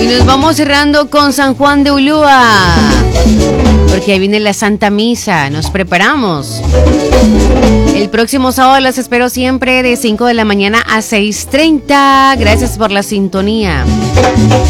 Y nos vamos cerrando con San Juan de Ulúa, porque ahí viene la Santa Misa. Nos preparamos. El próximo sábado las espero siempre de 5 de la mañana a 6:30. Gracias por la sintonía.